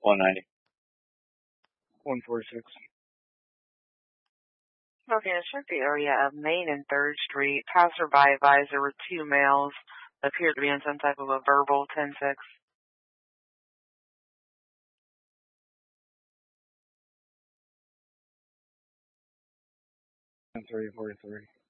190. 146. Okay, check the area of Main and 3rd Street. Passerby advised there were 2 males appeared to be in some type of a verbal 10-6. 343.